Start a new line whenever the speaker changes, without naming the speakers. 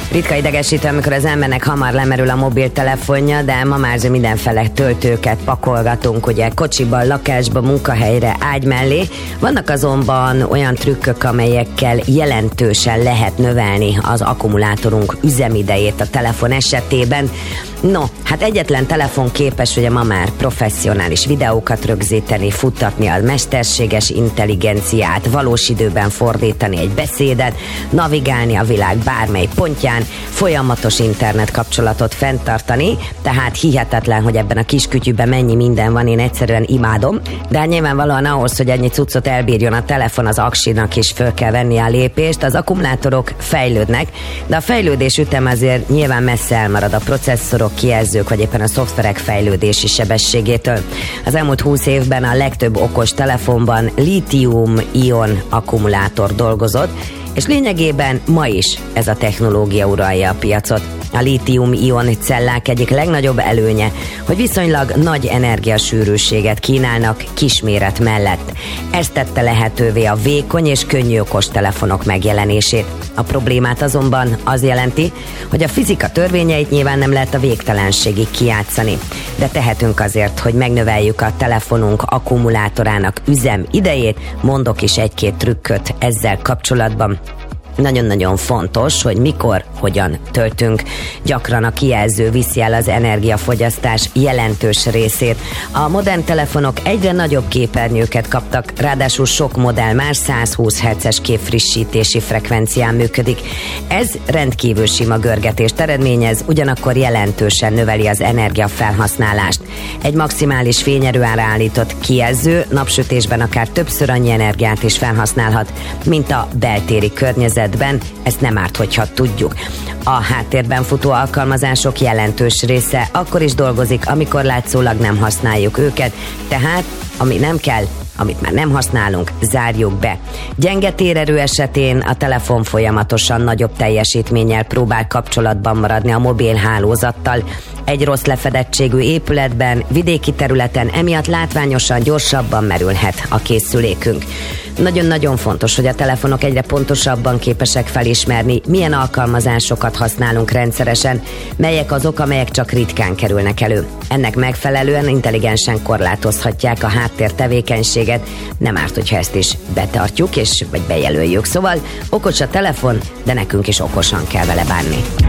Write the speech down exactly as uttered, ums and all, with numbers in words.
Ritka idegesítő, amikor az embernek hamar lemerül a mobiltelefonja, de ma már mindenfele töltőket pakolgatunk, ugye kocsiban, lakásban, munkahelyre, ágy mellé. Vannak azonban olyan trükkök, amelyekkel jelentősen lehet növelni az akkumulátorunk üzemidejét a telefon esetében. No, hát egyetlen telefon képes ugye ma már professzionális videókat rögzíteni, futtatni a mesterséges intelligenciát, valós időben fordítani egy beszédet, navigálni a világ bármely pontján, folyamatos internet kapcsolatot fenntartani, tehát hihetetlen, hogy ebben a kis kütyűben mennyi minden van, én egyszerűen imádom, de nyilvánvalóan ahhoz, hogy ennyi cuccot elbírjon a telefon, az aksinak is föl kell venni a lépést, az akkumulátorok fejlődnek, de a fejlődés ütem azért nyilván messze elmarad a processzorok, kijelzők, vagy éppen a szoftverek fejlődési sebességétől. Az elmúlt húsz évben a legtöbb okos telefonban lítium-ion akkumulátor dolgozott, és lényegében ma is ez a technológia uralja a piacot. A lítium-ion cellák egyik legnagyobb előnye, hogy viszonylag nagy energiasűrűséget kínálnak kisméret mellett. Ez tette lehetővé a vékony és könnyű okostelefonok megjelenését. A problémát azonban az jelenti, hogy a fizika törvényeit nyilván nem lehet a végtelenségig kijátszani. De tehetünk azért, hogy megnöveljük a telefonunk akkumulátorának üzem idejét, mondok is egy-két trükköt ezzel kapcsolatban. Nagyon-nagyon fontos, hogy mikor, hogyan töltünk. Gyakran a kijelző viszi el az energiafogyasztás jelentős részét. A modern telefonok egyre nagyobb képernyőket kaptak, ráadásul sok modell már százhúsz hertzes képfrissítési frekvencián működik. Ez rendkívül sima görgetést eredményez, ugyanakkor jelentősen növeli az energiafelhasználást. Egy maximális fényerőára állított kijelző napsütésben akár többször annyi energiát is felhasználhat, mint a beltéri környezet. Ezt nem árt, hogyha tudjuk. A háttérben futó alkalmazások jelentős része akkor is dolgozik, amikor látszólag nem használjuk őket, tehát ami nem kell, amit már nem használunk, zárjuk be. Gyenge térerő esetén a telefon folyamatosan nagyobb teljesítménnyel próbál kapcsolatban maradni a mobil hálózattal. Egy rossz lefedettségű épületben, vidéki területen emiatt látványosan gyorsabban merülhet a készülékünk. Nagyon-nagyon fontos, hogy a telefonok egyre pontosabban képesek felismerni, milyen alkalmazásokat használunk rendszeresen, melyek azok, amelyek csak ritkán kerülnek elő. Ennek megfelelően intelligensen korlátozhatják a háttér tevékenységet, nem árt, hogyha ezt is betartjuk és vagy bejelöljük. Szóval okos a telefon, de nekünk is okosan kell vele bánni.